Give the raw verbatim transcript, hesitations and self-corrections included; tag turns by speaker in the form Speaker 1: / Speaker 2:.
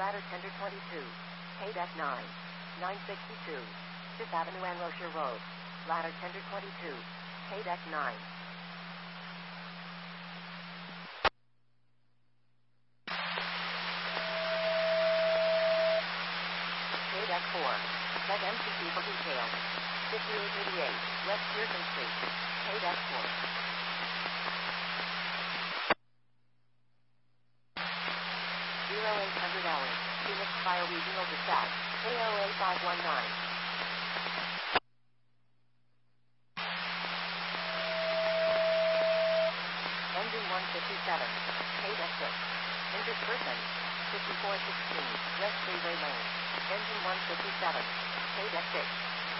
Speaker 1: Ladder Tender twenty-two. K-Deck nine. nine sixty-two. Fifth Avenue and Rocher Road. Ladder Tender twenty-two. K-Deck nine. K-Deck four. Check M C C for details. fifty-eight eighty-eight. West Pearson Street. K-Deck four. zero eight hundred hours. Phoenix Fire Regional Dispatch. K O A five one nine. Engine one fifty-seven. K-Deck six. Injured person. fifty-four sixteen. West Freeway Lane. Engine one fifty-seven. K-Deck six.